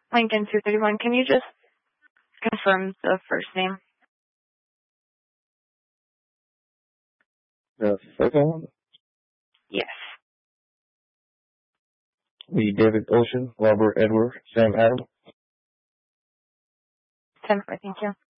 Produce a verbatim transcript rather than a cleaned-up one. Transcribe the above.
Lincoln two thirty-one. Can you just confirm the first name? The second one? Yes. Lee David Ocean, Robert Edward, Sam Adam. ten four, thank you.